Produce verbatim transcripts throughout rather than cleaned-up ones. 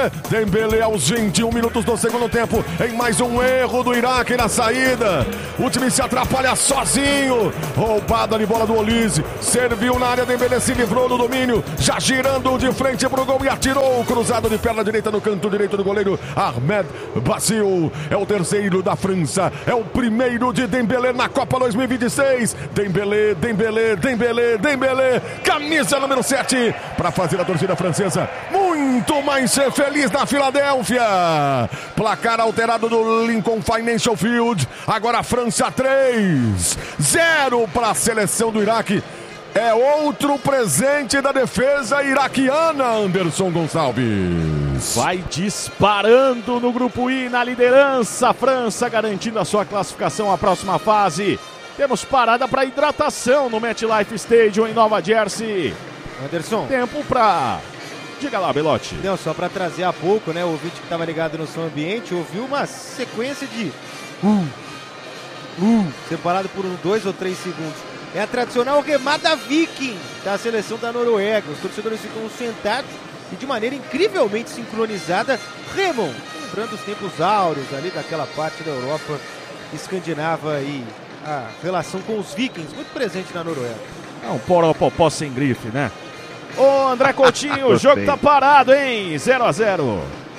Dembélé. Dembélé aos vinte e um minutos do segundo tempo, em mais um erro do Iraque na saída. O time se atrapalha sozinho. Roubada de bola do Olise. Serviu na área, Dembélé se livrou do domínio, já girando de frente pro gol e atirou. Cruzado de perna direita no canto direito do goleiro Ahmed Bassil. É o terceiro da França. É o primeiro de Dembélé na Copa dois mil e vinte e seis. Dembélé, Dembélé, Dembélé, Dembélé. Camisa número sete. Para fazer a torcida francesa muito mais feliz na Filadélfia. Placar alterado do Lincoln Financial Field. Agora a França três zero para a seleção do Iraque. É outro presente da defesa iraquiana, Anderson Gonçalves. Vai disparando no grupo I, na liderança. A França garantindo a sua classificação à próxima fase. Temos parada para hidratação no MetLife Stadium em Nova Jersey. Anderson. Tempo para... Diga lá, Belotti. Não, só para trazer há pouco, né? O ouvinte que estava ligado no som ambiente ouviu uma sequência de... Uh, uh, separado por uns dois ou três segundos. É a tradicional remada viking da seleção da Noruega. Os torcedores ficam sentados e de maneira incrivelmente sincronizada remam, lembrando os tempos áureos ali daquela parte da Europa escandinava e a relação com os vikings, muito presente na Noruega. É um poropopó sem grife, né? Ô André Coutinho, o jogo tá parado, hein? zero a zero.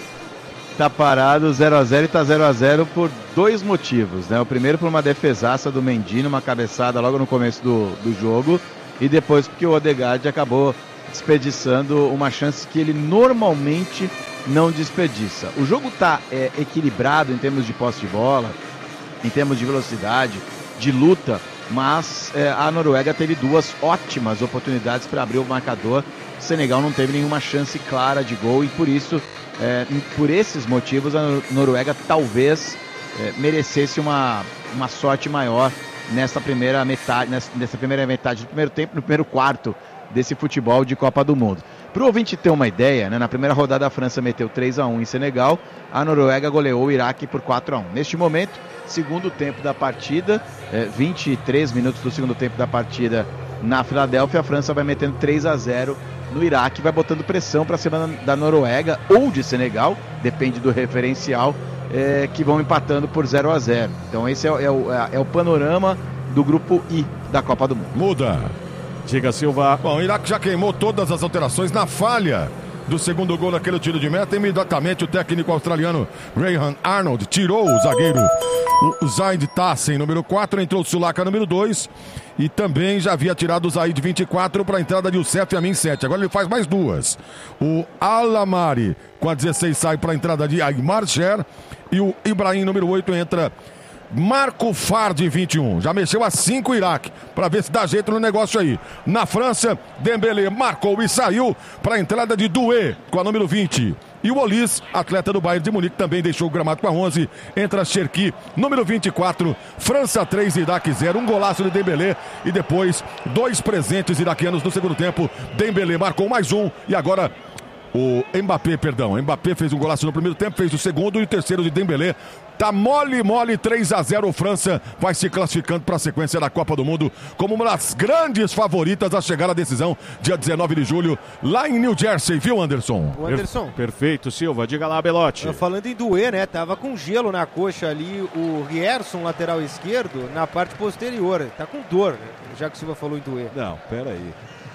Tá parado, zero a zero, e tá zero a zero por dois motivos, né? O primeiro por uma defesaça do Mendy, uma cabeçada logo no começo do, do jogo, e depois porque o Odegaard acabou desperdiçando uma chance que ele normalmente não desperdiça. O jogo tá é, equilibrado em termos de posse de bola, em termos de velocidade, de luta, mas é, a Noruega teve duas ótimas oportunidades para abrir o marcador. O Senegal não teve nenhuma chance clara de gol e por isso, é, por esses motivos, a Noruega talvez é, merecesse uma, uma sorte maior nessa primeira metade, nessa, nessa primeira metade do primeiro tempo, no primeiro quarto desse futebol de Copa do Mundo. Para o ouvinte ter uma ideia, né, na primeira rodada a França meteu três a um em Senegal, a Noruega goleou o Iraque por quatro a um. Neste momento, segundo tempo da partida, é, vinte e três minutos do segundo tempo da partida na Filadélfia, a França vai metendo três a zero no Iraque, vai botando pressão para cima da Noruega ou de Senegal, depende do referencial, é, que vão empatando por zero a zero. Então esse é, é, o, é o panorama do grupo I da Copa do Mundo. Muda. Diga, Silva. Bom, o Iraque já queimou todas as alterações na falha do segundo gol naquele tiro de meta. Imediatamente o técnico australiano Graham Arnold tirou o zagueiro o Zaid Tassen, número quatro, entrou o Sulaka, número dois, e também já havia tirado o Zaid vinte e quatro para a entrada de Youssef Amin sete. Agora ele faz mais duas. O Alamari com a dezesseis sai para a entrada de Aymar Cher e o Ibrahim, número oito, entra Marco Fardi, vinte e um. Já mexeu a cinco o Iraque, para ver se dá jeito no negócio aí. Na França, Dembélé marcou e saiu para a entrada de Doué, com a número vinte. E o Olise, atleta do Bayern de Munique, também deixou o gramado com a onze. Entra Cherki, número vinte e quatro. França três, Iraque zero. Um golaço de Dembélé. E depois, dois presentes iraquianos no segundo tempo. Dembélé marcou mais um. E agora... O Mbappé, perdão, Mbappé fez um golaço no primeiro tempo, fez o segundo e o terceiro de Dembélé. Tá mole, mole, três a zero. França vai se classificando para a sequência da Copa do Mundo como uma das grandes favoritas a chegar à decisão dia dezenove de julho, lá em New Jersey, viu, Anderson? O Anderson. Perfeito, Silva. Diga lá, Belotti. Falando em Doué, né? Tava com gelo na coxa ali o Rierson, lateral esquerdo, na parte posterior. Tá com dor, né? Já que o Silva falou em Doué. Não, pera aí.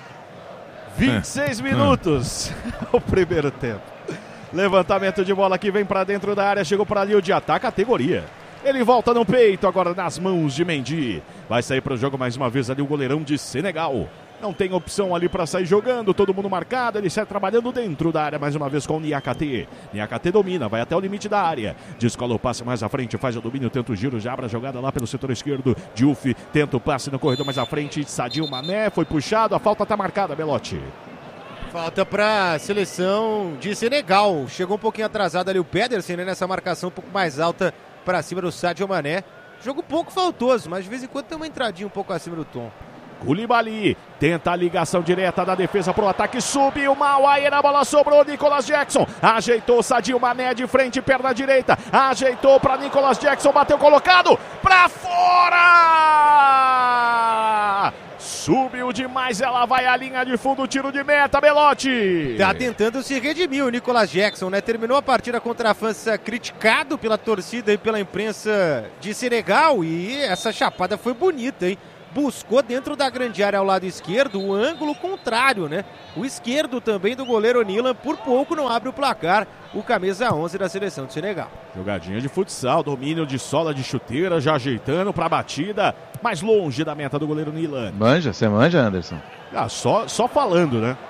vinte e seis minutos, o primeiro tempo. Levantamento de bola que vem para dentro da área, chegou para ali o de ataque, categoria. Ele volta no peito, agora nas mãos de Mendy. Vai sair para o jogo mais uma vez ali o goleirão de Senegal. Não tem opção ali para sair jogando, todo mundo marcado, ele sai trabalhando dentro da área mais uma vez com o Niakate. Niakate domina, vai até o limite da área. Descola o passe mais à frente, faz o domínio, tenta o giro, já abre a jogada lá pelo setor esquerdo. Diouf tenta o passe no corredor mais à frente, Sadio Mané foi puxado, a falta está marcada, Belotti. Falta para a seleção de Senegal. Chegou um pouquinho atrasado ali o Pedersen, né, nessa marcação um pouco mais alta para cima do Sadio Mané. Jogo pouco faltoso, mas de vez em quando tem uma entradinha um pouco acima do tom. Koulibaly tenta a ligação direta da defesa pro ataque, subiu mal, aí na bola sobrou Nicolas Jackson, ajeitou Sadio Mané de frente, perna direita, ajeitou para Nicolas Jackson, bateu colocado, pra fora! Subiu demais, ela vai à linha de fundo, tiro de meta, Belotti. Tá tentando se redimir o Nicolas Jackson, né? Terminou a partida contra a França criticado pela torcida e pela imprensa de Senegal e essa chapada foi bonita, hein? Buscou dentro da grande área ao lado esquerdo o ângulo contrário, né? O esquerdo também do goleiro Nilan, por pouco não abre o placar, o camisa onze da seleção de Senegal. Jogadinha de futsal, domínio de sola de chuteira, já ajeitando pra batida, mais longe da meta do goleiro Nilan. Manja, você manja, Anderson? Ah, só, só falando, né?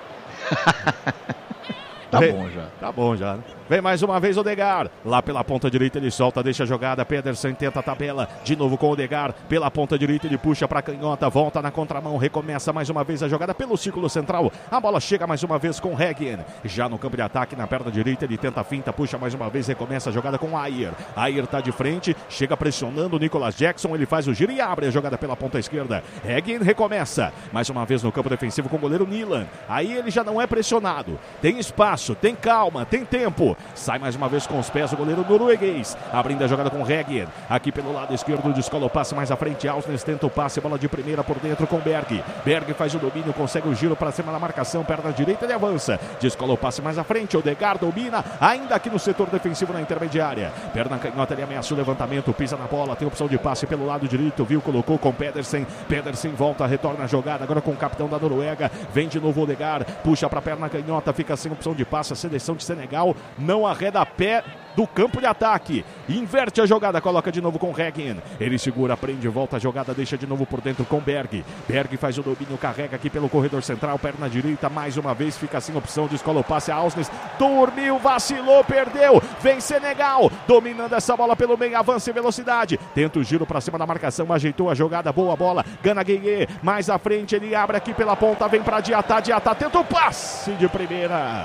Tá Vem, bom já. Tá bom já, né? Vem mais uma vez o Odegaard. Lá pela ponta direita ele solta, deixa a jogada. Pedersen tenta a tabela. De novo com o Odegaard. Pela ponta direita ele puxa pra canhota. Volta na contramão. Recomeça mais uma vez a jogada pelo círculo central. A bola chega mais uma vez com Reguen. Já no campo de ataque, na perna direita, ele tenta a finta. Puxa mais uma vez. Recomeça a jogada com Ayer. Ayer tá de frente. Chega pressionando o Nicolas Jackson. Ele faz o giro e abre a jogada pela ponta esquerda. Reguen recomeça. Mais uma vez no campo defensivo com o goleiro Nilan. Aí ele já não é pressionado. Tem espaço, tem calma, tem tempo. Sai mais uma vez com os pés o goleiro norueguês. Abrindo a jogada com Reguen. Aqui pelo lado esquerdo, descola o passe mais à frente. Ausnes tenta o passe, bola de primeira por dentro com Berg. Berg faz o domínio, consegue o giro para cima da marcação. Perna direita, ele avança. Descola o passe mais à frente. Odegaard domina, ainda aqui no setor defensivo na intermediária. Perna canhota, ele ameaça o levantamento, pisa na bola. Tem opção de passe pelo lado direito, viu? Colocou com Pedersen. Pedersen volta, retorna a jogada. Agora com o capitão da Noruega. Vem de novo o Odegaard, puxa para a perna canhota, fica sem opção de passe. A seleção de Senegal não arreda pé do campo de ataque. Inverte a jogada, coloca de novo com Reguen. Ele segura, prende, volta a jogada, deixa de novo por dentro com Berg. Berg faz o domínio, carrega aqui pelo corredor central, perna direita, mais uma vez, fica sem opção, descola o passe a Ausnes. Dormiu, vacilou, perdeu. Vem Senegal, dominando essa bola pelo meio, avança em velocidade. Tenta o giro pra cima da marcação, ajeitou a jogada, boa bola. Gana Gueye, mais à frente, ele abre aqui pela ponta, vem pra Diatá, Diatá tenta o passe de primeira.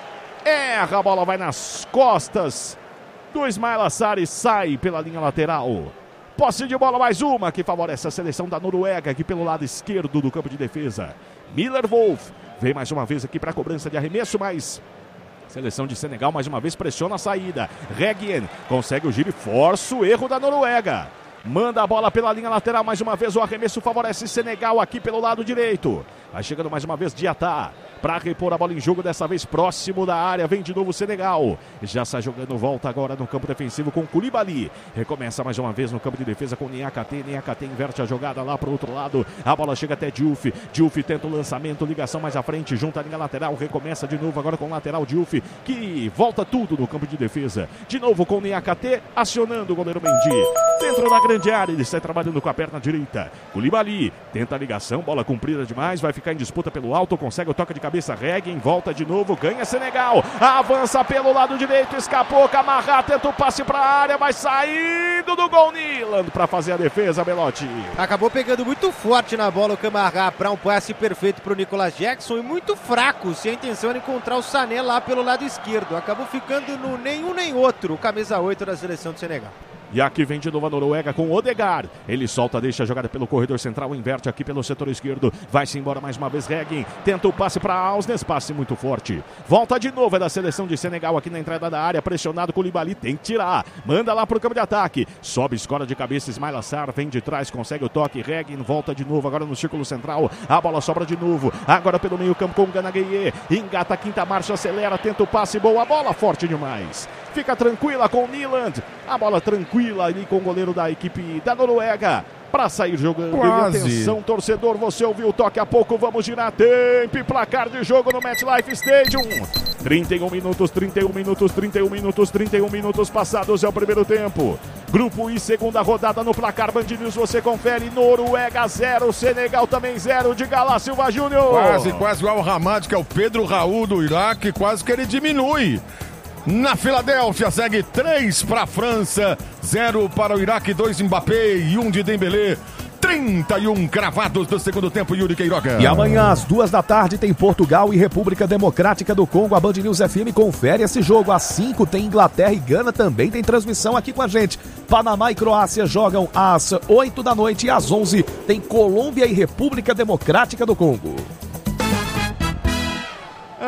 Erra, a bola vai nas costas do Ismail Assar e sai pela linha lateral. Posse de bola mais uma que favorece a seleção da Noruega aqui pelo lado esquerdo do campo de defesa. Miller Wolf vem mais uma vez aqui para a cobrança de arremesso, mas seleção de Senegal mais uma vez pressiona a saída. Reguen consegue o giro e força o erro da Noruega. Manda a bola pela linha lateral mais uma vez, o arremesso favorece Senegal aqui pelo lado direito. Vai chegando mais uma vez Diatá para repor a bola em jogo, dessa vez próximo da área. Vem de novo o Senegal. Já está jogando, volta agora no campo defensivo com Koulibaly. Recomeça mais uma vez no campo de defesa com Niakhaté. Niakhaté inverte a jogada lá para o outro lado. A bola chega até Diouf. Diouf tenta o lançamento, ligação mais à frente, junta a linha lateral. Recomeça de novo agora com o lateral Diouf, que volta tudo no campo de defesa. De novo com Niakhaté, acionando o goleiro Mendy. Dentro da grande área, ele sai trabalhando com a perna direita. Koulibaly tenta a ligação, bola comprida demais, vai ficar em disputa pelo alto, consegue o toque de cabeça. Reguen volta de novo, ganha Senegal, avança pelo lado direito, escapou, Camará tenta o passe para a área, vai saindo do gol Nilan para fazer a defesa, Belotti. Acabou pegando muito forte na bola o Camará para um passe perfeito para o Nicolas Jackson e muito fraco, se a intenção era encontrar o Sané lá pelo lado esquerdo. Acabou ficando no nenhum nem outro, o camisa oito da seleção de Senegal. E aqui vem de novo a Noruega com o Odegaard. Ele solta, deixa a jogada pelo corredor central, inverte aqui pelo setor esquerdo. Vai-se embora mais uma vez Reguen. Tenta o passe para Ausnes, passe muito forte. Volta de novo, é da seleção de Senegal aqui na entrada da área. Pressionado com o Koulibaly, tem que tirar. Manda lá pro campo de ataque. Sobe, escora de cabeça, Ismail Assar. Vem de trás, consegue o toque. Reguen volta de novo, agora no círculo central. A bola sobra de novo. Agora pelo meio campo com o Gana Gueye. Engata a quinta marcha, acelera, tenta o passe. Boa bola, forte demais. Fica tranquila com o Nilan. A bola tranquila ali com o goleiro da equipe da Noruega para sair jogando. Quase. E atenção, torcedor, você ouviu o toque, a pouco vamos girar tempo e placar de jogo no MetLife Stadium. trinta e um minutos, trinta e um minutos, trinta e um minutos, trinta e um minutos passados é o primeiro tempo. Grupo I, segunda rodada no placar Band News, você confere. Noruega zero, Senegal também zero. Diga lá, Silva Júnior. Quase, quase o Al-Hamad, que é o Pedro Raul do Iraque, quase que ele diminui. Na Filadélfia, segue três para a França, zero para o Iraque, dois Mbappé e um de Dembélé. trinta e um cravados do segundo tempo, Yuri Queiroga. E amanhã, às duas da tarde, tem Portugal e República Democrática do Congo. A Band News F M confere esse jogo. Às cinco tem Inglaterra e Gana, também tem transmissão aqui com a gente. Panamá e Croácia jogam às oito da noite e às onze tem Colômbia e República Democrática do Congo.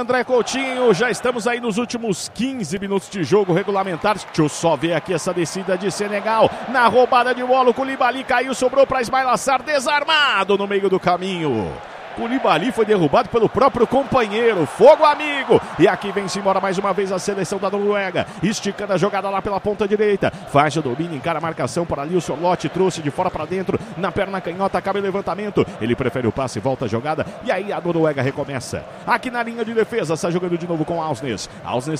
André Coutinho, já estamos aí nos últimos quinze minutos de jogo regulamentar. Deixa eu só ver aqui essa descida de Senegal. Na roubada de bola, o Koulibaly caiu, sobrou para Ismail Assar, desarmado no meio do caminho. Koulibaly foi derrubado pelo próprio companheiro. Fogo amigo. E aqui vem-se embora mais uma vez a seleção da Noruega. Esticando a jogada lá pela ponta direita. Faz o domínio, encara a marcação para ali. O Sorloth trouxe de fora para dentro. Na perna canhota, acaba o levantamento. Ele prefere o passe, volta a jogada. E aí a Noruega recomeça. Aqui na linha de defesa, está jogando de novo com Ausnes. Ausnes